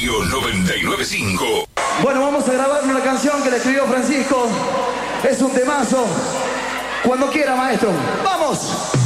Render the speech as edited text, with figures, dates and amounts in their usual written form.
Radio 99.5. Bueno, vamos a grabar una canción que le escribió Francisco. Es un temazo. Cuando quiera, maestro. ¡Vamos!